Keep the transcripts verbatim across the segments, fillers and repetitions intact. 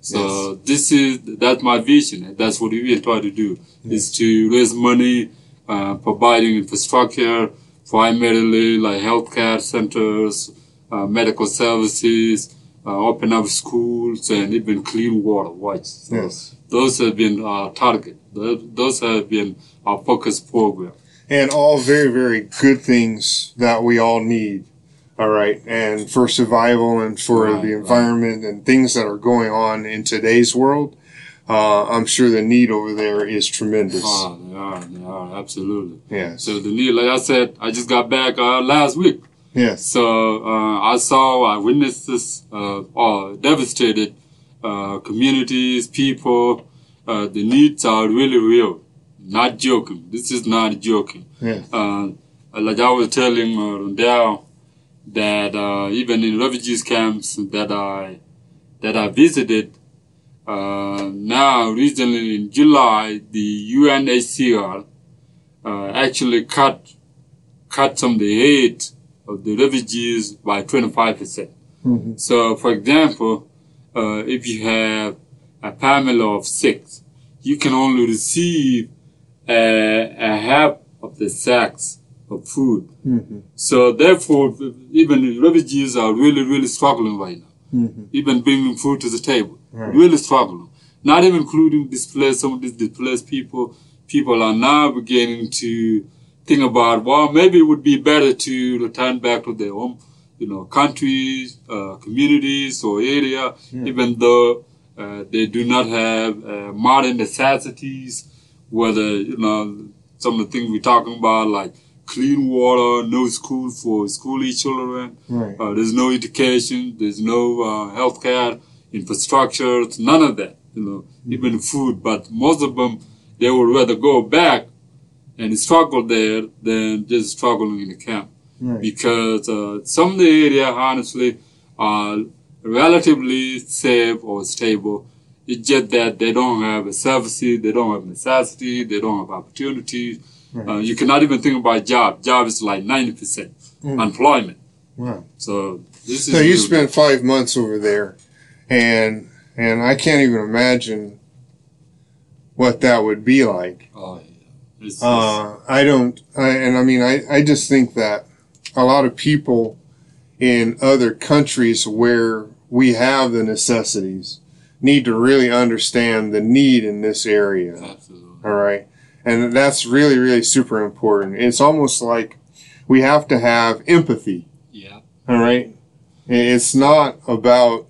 So yes. this is, that's my vision. That's what we will try to do, yes. is to raise money, uh, providing infrastructure, primarily like healthcare centers, uh, medical services, uh, open up schools, and even clean water, right? So yes. Those have been our target. Those have been our focus program. And all very, very good things that we all need. All right. And for survival and for right, the environment right. and things that are going on in today's world, uh, I'm sure the need over there is tremendous. Oh, they are. They are. Absolutely. Yes. So the need, like I said, I just got back uh, last week. Yes. So uh, I saw, I witnessed this uh, uh, devastated uh, communities, people. Uh, the needs are really real. Not joking. This is not joking. Yes. Uh, like I was telling uh, Rondell, that uh, even in refugees camps that I that I visited, uh, now recently in July, the U N H C R uh, actually cut cut some of the aid of the refugees by twenty-five percent. Mm-hmm. So, for example, uh, if you have a family of six, you can only receive a, a half of the sacks of food. Mm-hmm. So therefore, even refugees are really, really struggling right now. Mm-hmm. Even bringing food to the table, right. really struggling. Not even including displaced, some of these displaced people. People are now beginning to think about, well, maybe it would be better to return back to their home, you know, countries, uh, communities or area, yeah. even though uh, they do not have uh, modern necessities, whether, you know, some of the things we're talking about, like clean water, no school for school-age children. Right. Uh, there's no education. There's no uh, healthcare infrastructure. None of that. You know, mm-hmm. even food. But most of them, they would rather go back and struggle there than just struggling in the camp. Right. Because uh, some of the area, honestly, are relatively safe or stable. It's just that they don't have a services, they don't have necessity, they don't have opportunities. Right. Uh, you cannot even think about job. Job is like ninety percent mm. employment. Wow. So this is. So you really spent five months over there, and and I can't even imagine what that would be like. Oh yeah. It's, uh, I don't. I, and I mean, I I just think that a lot of people in other countries where we have the necessities need to really understand the need in this area. Absolutely. All right. And that's really, really super important. It's almost like we have to have empathy. Yeah. All right. It's not about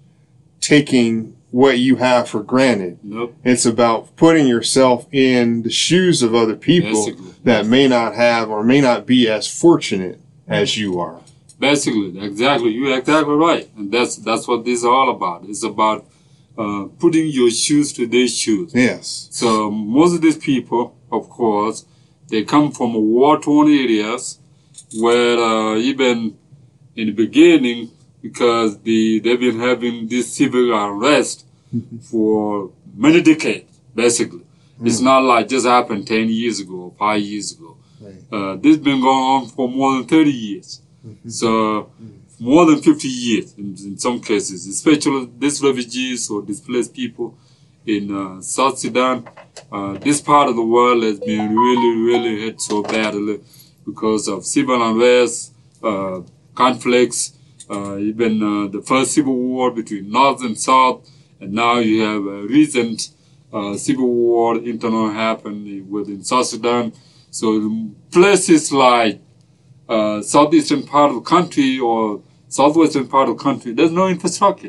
taking what you have for granted. Nope. It's about putting yourself in the shoes of other people Basically. that may not have or may not be as fortunate as you are. Basically, exactly. You're exactly right. And that's that's what this is all about. It's about uh, putting your shoes to their shoes. Yes. So most of these people, of course, they come from war-torn areas where uh, even in the beginning, because the they've been having this civil unrest for many decades, basically. Mm. It's not like just happened ten years ago or five years ago. Right. Uh, this has been going on for more than thirty years. Mm-hmm. So mm. more than fifty years in, in some cases, especially these refugees or displaced people in uh, South Sudan. Uh, this part of the world has been really, really hit so badly because of civil unrest, uh, conflicts, uh, even uh, the first civil war between North and South, and now you have a recent uh, civil war internal happened within South Sudan. So places like uh, southeastern part of the country or southwestern part of the country, there's no infrastructure.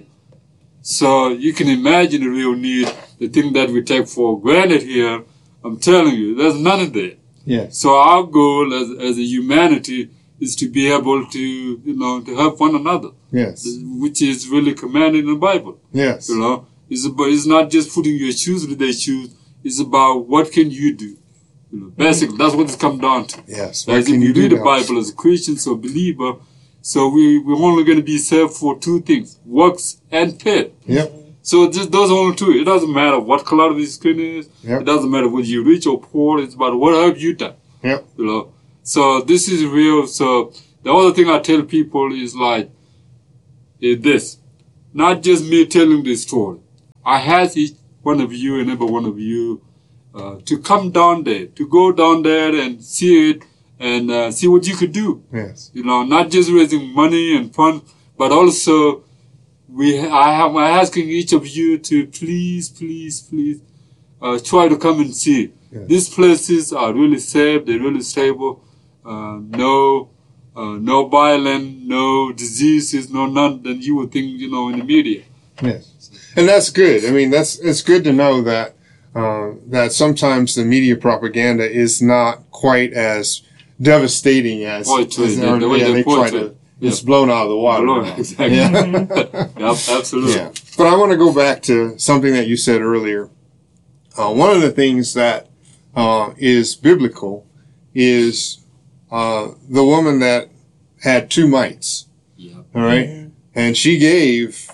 So you can imagine the real need, the thing that we take for granted here. I'm telling you, there's none of that. Yes. So our goal as, as a humanity is to be able to, you know, to help one another. Yes. Which is really commanded in the Bible. Yes. You know, it's about, it's not just putting your shoes with their shoes. It's about what can you do. You know, basically, that's what it's come down to. Yes. As if you read the Bible as a Christian or believer, so we, we're only going to be saved for two things, works and faith. Yep. So just those are only two. It doesn't matter what color the skin is. Yep. It doesn't matter whether you're rich or poor. It's about what have you done. Yep. You know. So this is real. So the other thing I tell people is like, is this. Not just me telling this story. I ask each one of you and every one of you uh, to come down there, to go down there and see it and uh, see what you could do. Yes. You know, not just raising money and fun, but also we. I am asking each of you to please, please, please uh, try to come and see. Yes. These places are really safe. They're really stable. Uh, no, uh, no violence, no diseases, no none that you would think, you know, in the media. Yes. And that's good. I mean, that's, it's good to know that, uh, that sometimes the media propaganda is not quite as devastating as, Portrait, as the, the way yeah, they they try portray. to, it's blown out of the water. Blown, now. exactly. Yeah. Yep, absolutely. Yeah. But I want to go back to something that you said earlier. Uh, one of the things that, uh, is biblical is, uh, the woman that had two mites. Yep. All right. Mhm. And she gave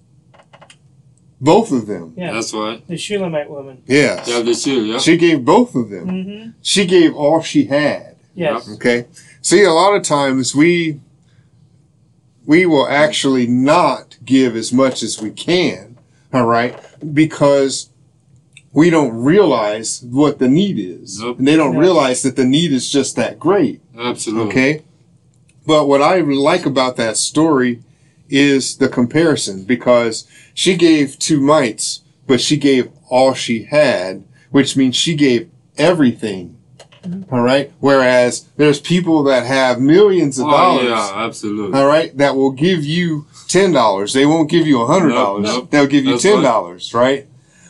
both of them. Yeah, That's right. the Shulamite woman. Yes. Yeah, they should, yeah. She gave both of them. Mm-hmm. She gave all she had. Yes. Okay. See, a lot of times we, we will actually not give as much as we can. All right. Because we don't realize what the need is. Nope. And they don't No. realize that the need is just that great. Absolutely. Okay. But what I like about that story is the comparison, because she gave two mites, but she gave all she had, which means she gave everything. Mm-hmm. All right. Whereas there's people that have millions of Oh, dollars. yeah, absolutely. All right. That will give you ten dollars. They won't give you a hundred dollars. Nope, nope. They'll give you That's ten dollars. Right.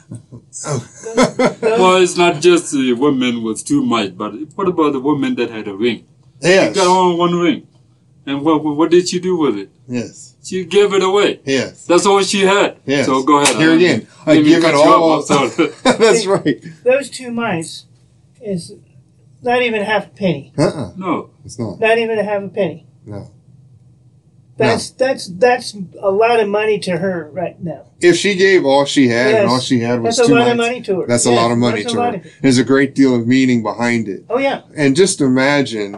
Well, it's not just the women with two mites, but what about the woman that had a ring? Yes. She got on one ring. And what, what did she do with it? Yes. She gave it away. Yes. That's all she had. Yes. So go ahead. Here again. I Didn't mean give to it cut you all. off, I'm sorry. That's right. Those two mice is not even half a penny. Uh-uh. No. It's not. Not even a half a penny. No. That's that's that's a lot of money to her right now. If she gave all she had and Yes. all she had was That's a two lot of mites, money to her. that's a Yes, lot of money that's a to lot her. of it. There's a great deal of meaning behind it. Oh yeah. And just imagine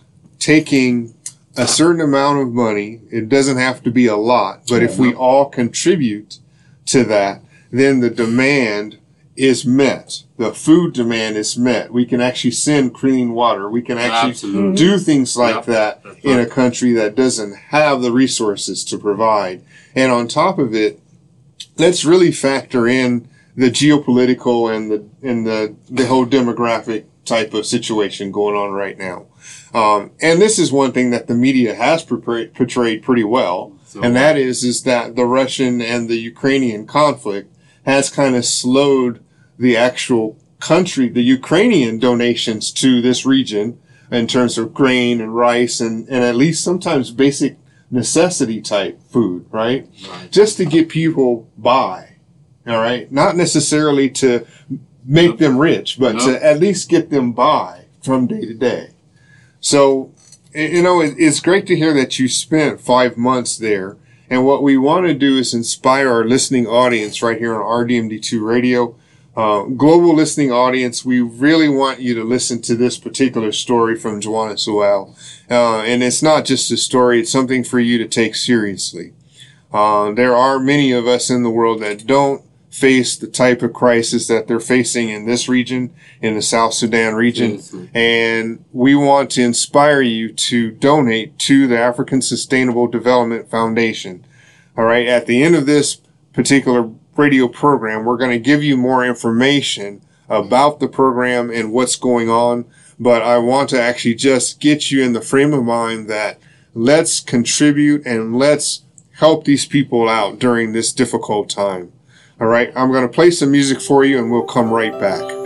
taking a certain amount of money. It doesn't have to be a lot, but if we all contribute to that, then the demand is met. The food demand is met. We can actually send clean water. We can actually Absolutely. do things like Yep. that That's in a right. country that doesn't have the resources to provide. And on top of it, let's really factor in the geopolitical and the and the the whole demographic type of situation going on right now. Um, and this is one thing that the media has portrayed, portrayed pretty well, So, and that is is that the Russian and the Ukrainian conflict has kind of slowed the actual country, the Ukrainian donations to this region in terms of grain and rice and, and at least sometimes basic necessity type food, right? Right. Just to get people by, all right? Not necessarily to make Nope. them rich, but Nope. to at least get them by from day to day. So, y- you know, it, it's great to hear that you spent five months there. And what we want to do is inspire our listening audience right here on R D M D two Radio. Uh, global listening audience, we really want you to listen to this particular story from Juana Sewell. Uh, and it's not just a story, it's something for you to take seriously. Uh, there are many of us in the world that don't face the type of crisis that they're facing in this region, in the South Sudan region. Seriously. And we want to inspire you to donate to the African Sustainable Development Foundation. All right. At the end of this particular radio program, we're going to give you more information about the program and what's going on. But I want to actually just get you in the frame of mind that let's contribute and let's help these people out during this difficult time. All right. I'm going to play some music for you and we'll come right back.